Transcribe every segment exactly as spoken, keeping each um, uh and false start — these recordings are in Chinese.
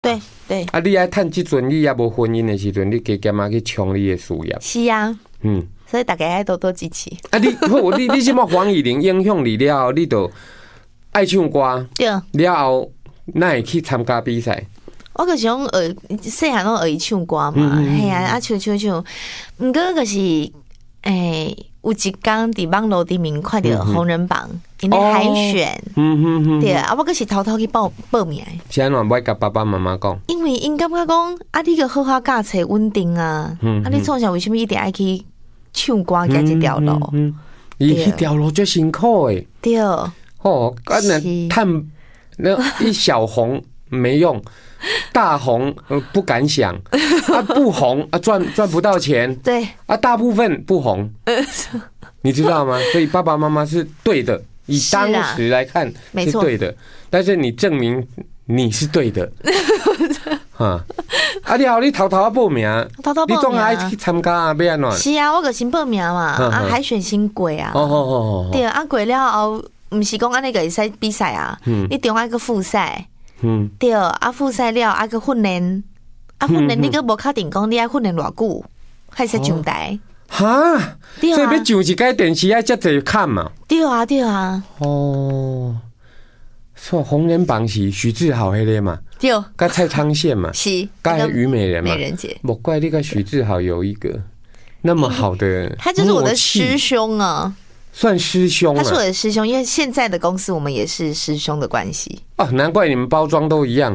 对对。 啊，你爱趁这阵你也无婚姻的时阵，你加减啊去冲你的事业。 是啊， 嗯， 所以大家爱多多支持。 啊，你好，你你什么黄以玲影响你了后，你就爱唱歌， 对， 了后哪会去参加比赛？ 我就是讲学细汉拢学伊唱歌嘛，嘿啊，啊唱唱唱，毋过就是诶，有一天伫网络顶面看到红人榜，因咧海选， 嗯哼哼， 对啊，我可是偷偷去报报名。 是安怎不爱甲爸爸妈妈讲？ 因为因感觉讲啊，你个好好教册稳定啊，啊，你从小为什么一定爱去唱歌行这条路？ 嗯，伊迄条路最辛苦诶。 对， 哦，啊那探那一小红没用。大红呃不敢想啊，不红啊赚赚不到钱， 对啊，大部分不红，你知道吗？所以爸爸妈妈是对的，以当时来看是对的，但是你证明你是对的，哈啊！你好，你偷偷啊报名， 偷偷报名， 你总爱去参加啊，要安怎？ 是啊，我个先报名嘛，啊，海选先过啊， 哦哦哦， 对啊，过了后，唔是讲安尼个会使比赛啊，你中间个复赛。嗯，对，啊，复赛了，啊个训练，啊训练，你个无确定讲你爱训练偌久，还是上台？ 哈，所以要上一届电视爱遮侪看嘛？ 对啊，对啊。 哦，说红人榜是徐志豪迄个嘛？ 对， 跟蔡昌宪嘛？ 是， 跟虞美人嘛？ 美人姐， 莫怪那个徐志豪有一个那么好的， 他就是我的师兄啊。 算师兄啊， 他是我的师兄，因为现在的公司我们也是师兄的关系。 哦，难怪你们包装都一样，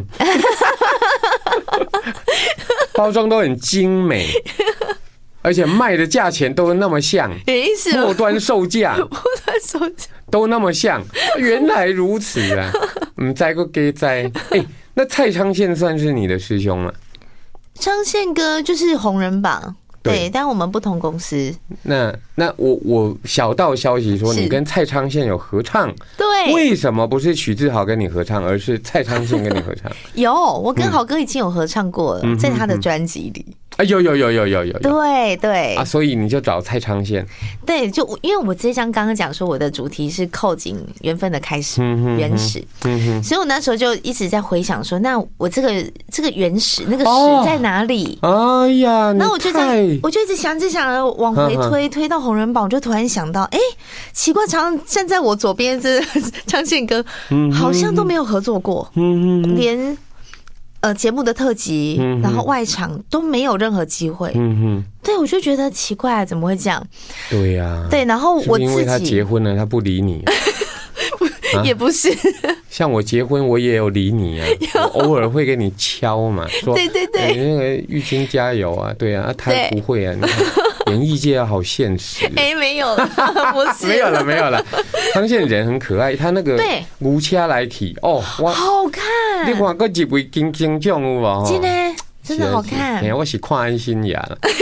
包装都很精美，而且卖的价钱都那么像，末端售价， 末端售价都那么像。原来如此啊！嗯，再个给再哎，那蔡昌宪算是你的师兄了？ 昌宪哥就是红人榜。对，但我们不同公司。那那我我小道消息说，你跟蔡昌宪有合唱。 对， 为什么不是许志豪跟你合唱，而是蔡昌宪跟你合唱？ 有，我跟豪哥已经有合唱过了，嗯、在他的专辑里。 啊，有有有有有有， 对对啊，所以你就找蔡昌宪。 对，就因为我这张刚刚讲说我的主题是扣紧缘分的开始，原始，所以我那时候就一直在回想说，那我这个这个原始那个始在哪里？ 哎呀， 那我就这样，我就一直想，一直想往回推，推到红人榜，我就突然想到，哎，奇怪，常站在我左边这昌宪哥，好像都没有合作过，连。呃，节目的特辑，然后外场都没有任何机会。嗯哼，对，我就觉得奇怪，怎么会这样？ 对呀、啊， 对，然后我自己因为他结婚了，他不理你、 啊，也不是。 像我结婚，我也有理你啊，我偶尔会给你敲嘛，说对对对， 欸、那个玉晶加油啊，对啊，他不会啊，你看演艺界好现实。 哎、欸，没有了，不是， 没有了，没有了。昌宪人很可爱，他那个牛车来骑哦， 哇，好看。 你看过几位金金奖有无？ 真的，真的好看。 哎，我是看安心呀。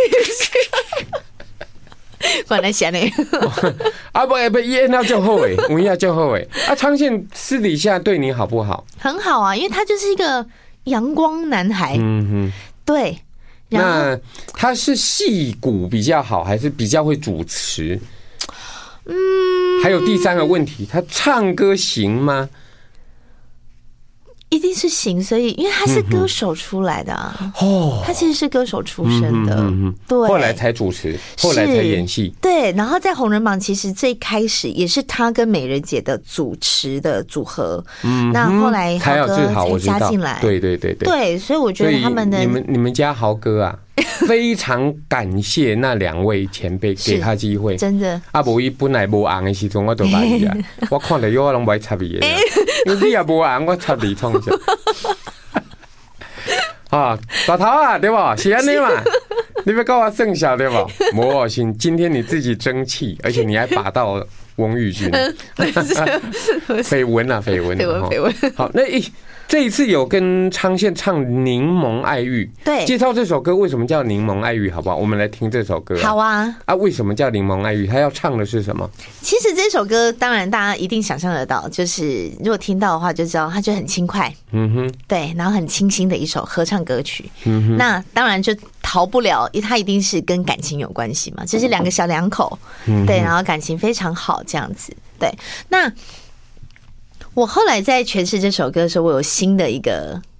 原来是呢。 啊不不，演到就好诶，演到就好诶。啊，昌宪私底下对你好不好？ 很好啊，因为他就是一个阳光男孩。嗯哼，对。 那他是戏骨比较好，还是比较会主持？嗯。还有第三个问题，他唱歌行吗？ 一定是行，所以因为他是歌手出来的啊，哦，他其实是歌手出身的，嗯嗯嗯、对， 后来才主持，后来才演戏， 对。然后在红人榜，其实最开始也是他跟美人姐的主持的组合，嗯，那后来豪哥才加进来， 对对对对， 对，所以我觉得他们的你们你们家豪哥啊。非常感谢那两位前辈给他机会， 真的。 啊，无伊本来无红的时阵，我都把伊啊，我看到有我拢不爱插伊的，因为你也无红，我插你创啥？啊，大头啊，对吧？是安尼嘛？你要跟我剩下对吧？魔心，今天你自己争气，而且你还把到翁玉君，绯闻啊，绯闻， 绯闻，绯闻。 好，那一。这一次有跟昌宪唱《柠檬爱玉》， 对， 介绍这首歌为什么叫《柠檬爱玉》，好不好？我们来听这首歌、啊。 好啊， 啊，为什么叫《柠檬爱玉》？他要唱的是什么？ 其实这首歌，当然大家一定想象得到，就是如果听到的话，就知道它就很轻快，嗯哼，对，然后很清新的一首合唱歌曲。嗯哼，那当然就逃不了，它一定是跟感情有关系嘛，就是两个小两口，嗯、对，然后感情非常好这样子，对，那。我后来在诠释这首歌的时候，我有新的一个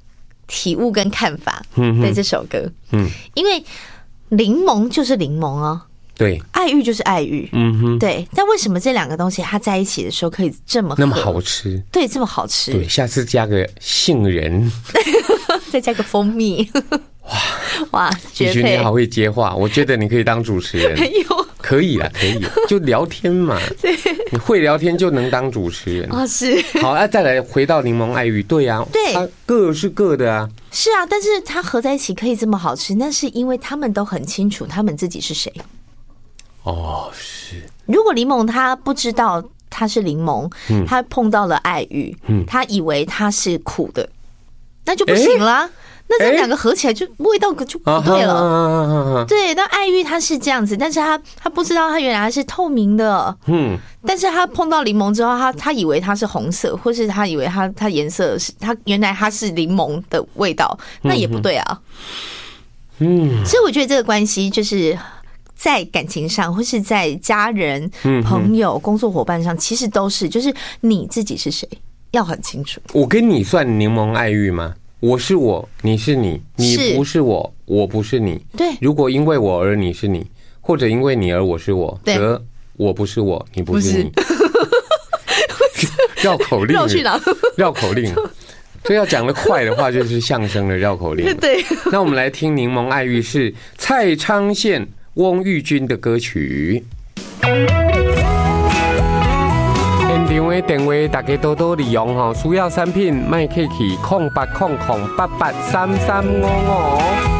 体悟跟看法对这首歌。嗯，因为柠檬就是柠檬哦。 对， 爱玉就是爱玉，嗯哼，对。但为什么这两个东西它在一起的时候可以这么那么好吃？ 对，这么好吃。 对，下次加个杏仁， 再加个蜂蜜，哇哇，绝配！ 你好会接话，我觉得你可以当主持人。可以啦，可以，就聊天嘛。对，你会聊天就能当主持人啊。是。 好，啊，再来回到柠檬爱玉，对啊， 对， 它各是各的啊。 是啊，但是它合在一起可以这么好吃，那是因为他们都很清楚他们自己是谁。 哦，是。 如果柠檬他不知道他是柠檬，嗯、他碰到了爱玉，嗯、他以为他是苦的，那就不行啦。欸那这两个合起来就味道就不对了。对，那爱玉它是这样子，但是他他不知道它原来是透明的。嗯，但是他碰到柠檬之后，他他以为它是红色，或是他以为它它颜色是它原来它是柠檬的味道，那也不对啊。嗯，所以我觉得这个关系就是在感情上，或是在家人、朋友、工作伙伴上，其实都是就是你自己是谁要很清楚。 我跟你算柠檬爱玉吗？我是我，你是你，你不是我，我不是你。 对， 如果因为我而你是你，或者因为你而我是我，则我不是我，你不是你。绕口令， 绕去哪？ 绕口令。这要讲得快的话，就是相声的绕口令。 对。 那我们来听《柠檬爱玉》，是蔡昌宪、翁玉君的歌曲。现场的电话大家多多利用吼，需要产品卖客气，空八空空八八三三五五。